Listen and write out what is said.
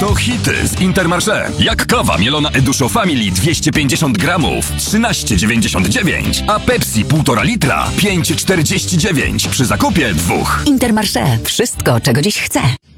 To hity z Intermarché. Jak kawa mielona Eduszo Family 250 gramów 13,99, a Pepsi 1,5 litra 5,49 przy zakupie 2. Intermarché. Wszystko, czego dziś chcę.